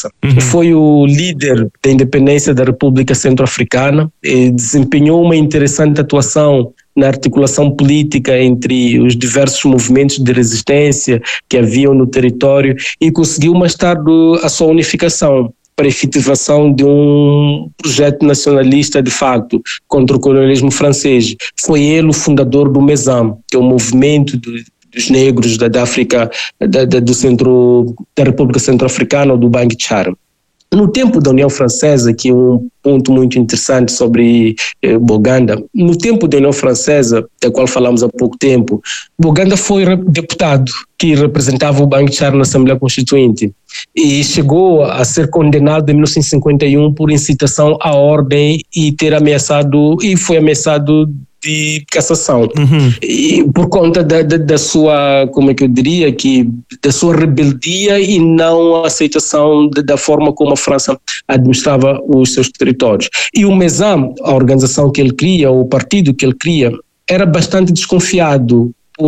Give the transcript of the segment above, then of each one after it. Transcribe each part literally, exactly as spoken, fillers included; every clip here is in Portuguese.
França. Uhum. Foi o líder da independência da República Centro-Africana e desempenhou uma interessante atuação na articulação política entre os diversos movimentos de resistência que haviam no território e conseguiu mais tarde a sua unificação para a efetivação de um projeto nacionalista de facto contra o colonialismo francês. Foi ele o fundador do MESAM, que é o movimento do, dos negros da, da África, da, da, do centro, da República Centro-Africana, ou do Bang Char. No tempo da União Francesa, que é um ponto muito interessante sobre eh, Boganda, no tempo da União Francesa, da qual falamos há pouco tempo, Boganda foi deputado que representava o Bang Char na Assembleia Constituinte e chegou a ser condenado em mil novecentos e cinquenta e um por incitação à ordem e ter ameaçado, e foi ameaçado de cassação. Uhum. E por conta da, da, da sua, como é que eu diria, que da sua rebeldia e não aceitação de, da forma como a França administrava os seus territórios. E o MESAM, a organização que ele cria, o partido que ele cria, era bastante desconfiado,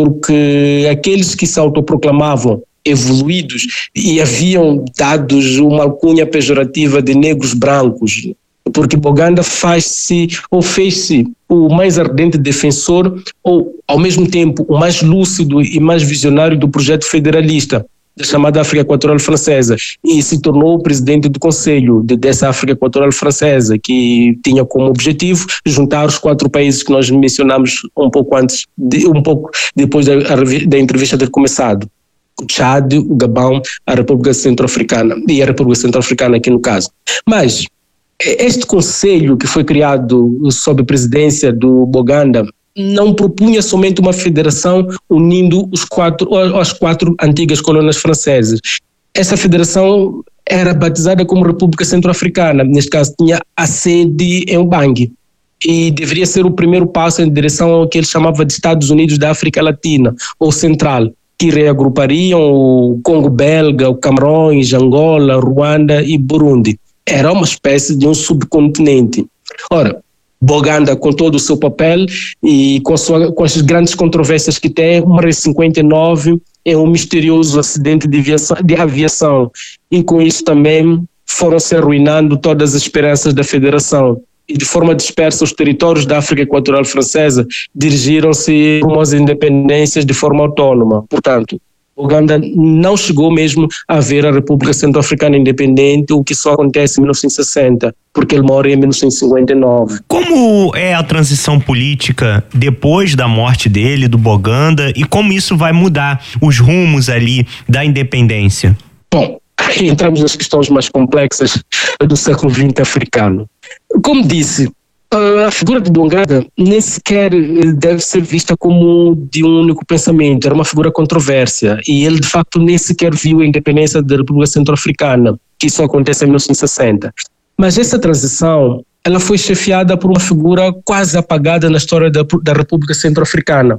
porque aqueles que se autoproclamavam evoluídos e haviam dados uma alcunha pejorativa de negros brancos, porque Boganda faz-se ou fez-se o mais ardente defensor ou, ao mesmo tempo, o mais lúcido e mais visionário do projeto federalista da chamada África Equatorial Francesa, e se tornou o presidente do Conselho de, dessa África Equatorial Francesa, que tinha como objetivo juntar os quatro países que nós mencionamos um pouco antes, de, um pouco depois da, da entrevista ter começado. O Chad, o Gabão, a República Centro-Africana, e a República Centro-Africana aqui no caso. Mas este conselho que foi criado sob a presidência do Boganda não propunha somente uma federação unindo os quatro, as quatro antigas colônias francesas. Essa federação era batizada como República Centro-Africana, neste caso tinha a sede em Bangui, e deveria ser o primeiro passo em direção ao que ele chamava de Estados Unidos da África Latina, ou Central, que reagrupariam o Congo Belga, o Camarões, Angola, Ruanda e Burundi. Era uma espécie de um subcontinente. Ora, Boganda, com todo o seu papel e com, sua, com as grandes controvérsias que tem, morreu em cinquenta e nove em um misterioso acidente de aviação, de aviação. E com isso também foram se arruinando todas as esperanças da federação. E de forma dispersa, os territórios da África Equatorial Francesa dirigiram-se rumo às independências de forma autónoma. Portanto, Uganda não chegou mesmo a ver a República Centro-Africana independente, o que só acontece em mil novecentos e sessenta, porque ele morre em mil novecentos e cinquenta e nove. Como é a transição política depois da morte dele, do Boganda, e como isso vai mudar os rumos ali da independência? Bom, entramos nas questões mais complexas do século vinte africano. Como disse, a figura de Boganda nem sequer deve ser vista como de um único pensamento, era uma figura controvérsia, e ele de facto nem sequer viu a independência da República Centro-Africana, que isso acontece em mil novecentos e sessenta. Mas essa transição, ela foi chefiada por uma figura quase apagada na história da, da República Centro-Africana,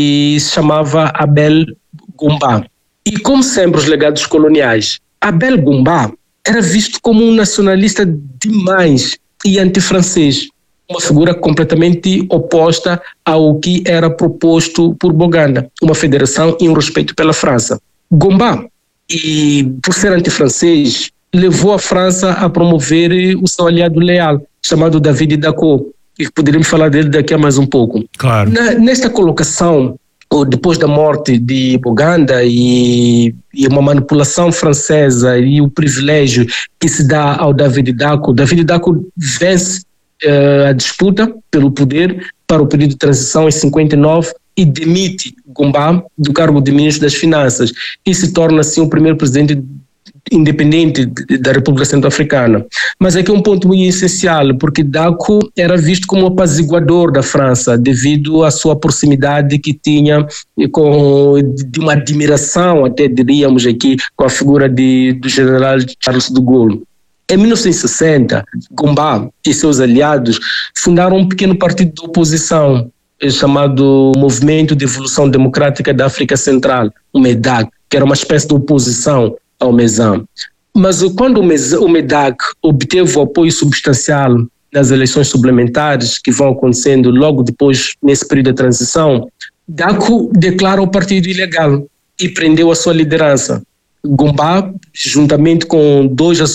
e se chamava Abel Gumba. E como sempre os legados coloniais, Abel Gumba era visto como um nacionalista demais e antifrancês, uma figura completamente oposta ao que era proposto por Boganda, uma federação e um respeito pela França. Gumba, e por ser antifrancês, levou a França a promover o seu aliado leal, chamado David Dacko, e poderíamos falar dele daqui a mais um pouco. Claro. Na, nesta colocação, depois da morte de Boganda e, e uma manipulação francesa e o privilégio que se dá ao David Dacko, David Dacko vence a disputa pelo poder para o período de transição em cinquenta e nove e demite Gumba do cargo de ministro das Finanças e se torna assim o primeiro presidente independente da República Centro-Africana. Mas aqui é um ponto muito essencial, porque Dacko era visto como apaziguador da França devido à sua proximidade que tinha com, de uma admiração, até diríamos aqui, com a figura de, do general Charles de Gaulle. Em mil novecentos e sessenta, Gumba e seus aliados fundaram um pequeno partido de oposição chamado Movimento de Evolução Democrática da África Central, o MEDAC, que era uma espécie de oposição ao MESAM. Mas quando o MEDAC obteve o apoio substancial nas eleições suplementares que vão acontecendo logo depois, nesse período de transição, Dacko declara o partido ilegal e prendeu a sua liderança. Gumba, juntamente com dois